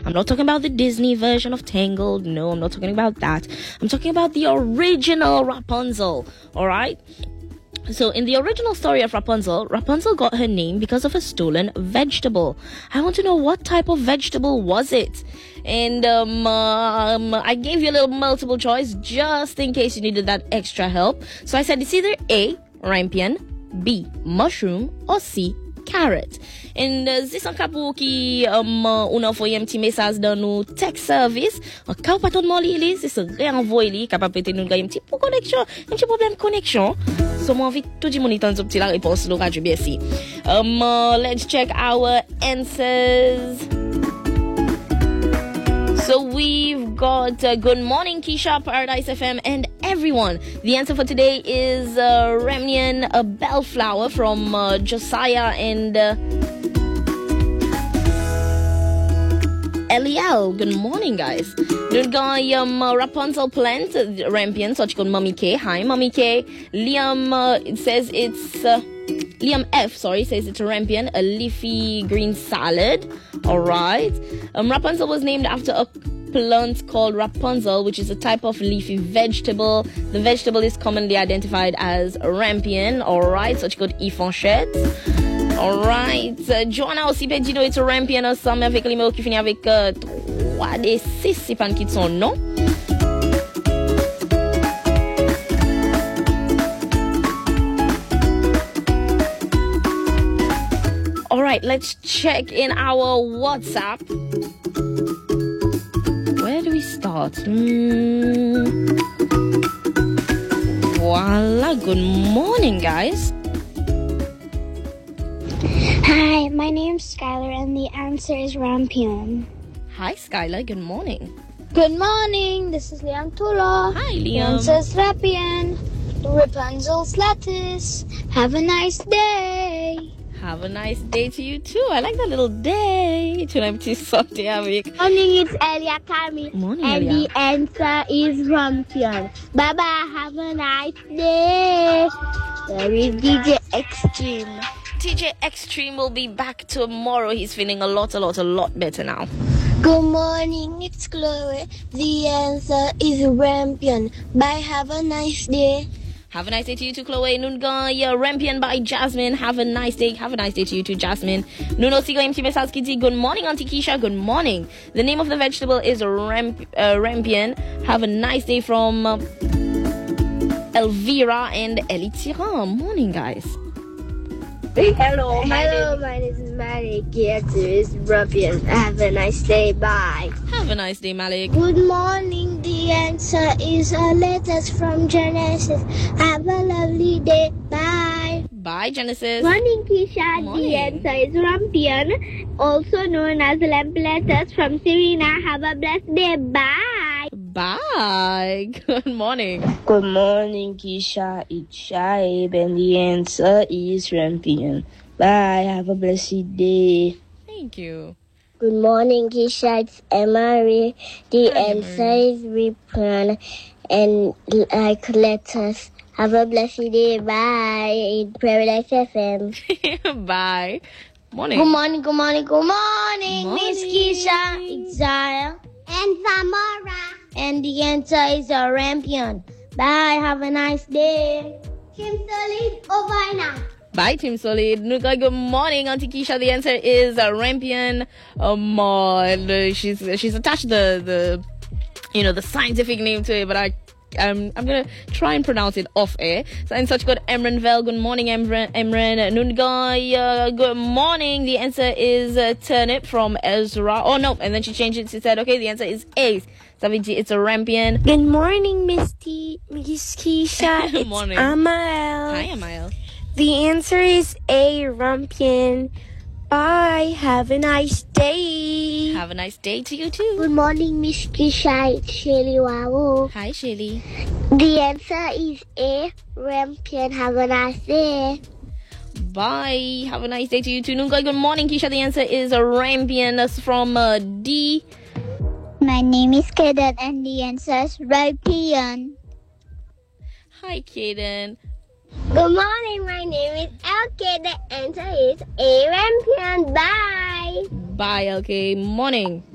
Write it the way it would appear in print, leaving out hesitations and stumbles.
I'm not talking about the Disney version of Tangled. No, I'm not talking about that. I'm talking about the original Rapunzel. All right. So in the original story of Rapunzel, Rapunzel got her name because of a stolen vegetable. I want to know, what type of vegetable was it? And I gave you a little multiple choice just in case you needed that extra help. So I said it's either A, rampion, B, mushroom, or C, carrot. And this an kapou ki ou envoyer un petit message dans nos text service. En cas pas ton moli li, c'est se réenvoyer li capable peut-être nous gagner un petit pour connexion, un petit problème connexion. So moi envie tout di monitor un petit la réponse lo radio BSC. Let's check our answers. So we've got good morning Keisha, Paradise FM, and everyone. The answer for today is Rampion, a bellflower from Josiah and Eliel. Good morning, guys. We've got Rapunzel plant, Rampion, such good Mommy K. Hi, Mommy K. Liam it says it's Liam F, says it's a rampion, a leafy green salad. Alright. Rapunzel was named after a plant called Rapunzel, which is a type of leafy vegetable. The vegetable is commonly identified as rampion. Alright, so tu code Yfonchette. Alright. Joanna aussi peut dire it's a rampion ensemble avec le numéro qui finit avec 3D6, c'est pas qui son nom. Alright, let's check in our WhatsApp. Where do we start? Voila, good morning, guys. Hi, my name's Skylar and the answer is rampion. Hi, Skylar, good morning. Good morning, this is Liam Tula. Hi, The Liam. answer is rampion. Rapunzel's lettuce. Have a nice day. Have a nice day to you too. I like that little day. Tu as un petit sortie avec. Morning, it's Elia Kami. Morning, and Elia. the answer is rampion. Bye bye, have a nice day. There is DJ Extreme. TJ Extreme will be back tomorrow. He's feeling a lot better now. Good morning, it's Chloe. The answer is rampion. Bye, have a nice day. Have a nice day to you too, Chloe. Nunga, yeah, Rampion by Jasmine. Have a nice day. Have a nice day to you too, Jasmine. Nuno Sigo MT Mesalskiti. Good morning, Auntie Keisha. Good morning. The name of the vegetable is Rampion. Have a nice day from Elvira and Elitira. Morning, guys. Hello, my name is Malik. The answer is rampion. Have a nice day. Bye. Have a nice day, Malik. Good morning. The answer is a letters from Genesis. Have a lovely day. Bye. Bye, Genesis. Morning, Keisha. Morning. The answer is rampion, also known as lamp letters from Serena. Have a blessed day. Bye. Bye. Good morning. Good morning, Keisha. It's Shaib, and the answer is rampion. Bye. Have a blessed day. Thank you. Good morning, Keisha. It's Emery. The Hi, answer Emery. is rampion and like letters. Have a blessed day. Bye. In Paradise FM. Bye. Morning. Good morning, good morning, good morning, Miss Morning. Keisha. It's Zaya. And Zamora. And the answer is a rampion. Bye. Have a nice day. Kim Solid, over now. Bye, Team Solid. Nuka, good morning, Auntie Keisha. The answer is Rampion. She's attached the scientific name to it, but I'm gonna try and pronounce it off air. So in such good Emran Vel. Good morning, Emran. Nunga, good morning. The answer is turnip from Ezra. Oh no, and then she changed it. She said, okay, the answer is A. Saviji, it's a rampion. Good morning, Miss Keisha. Good morning. Amael. Hi, Amael. The answer is A, rampion. Bye. Have a nice day. Have a nice day to you too. Good morning, Miss Keisha. It's Shelly Wow. Hi, Shelly. The answer is A, rampion. Have a nice day. Bye. Have a nice day to you too. Nunga, good morning, Keisha. The answer is a rampion. That's from D. My name is Kaden and the answer is rampion. Hi, Kaden. Good morning, my name is LK. The answer is A, rampion. Bye. Bye, okay. Morning.